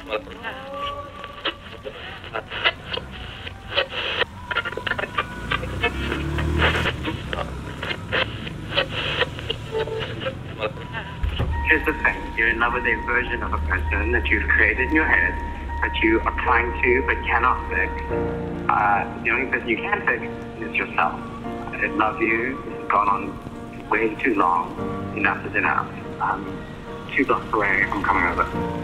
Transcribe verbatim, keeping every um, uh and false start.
Here's the thing, you're in love with a version of a person that you've created in your head, that you are trying to but cannot fix. Uh, the only person you can fix is yourself. I love you. This has gone on way too long. Enough is enough. Um, two blocks away, I'm coming over.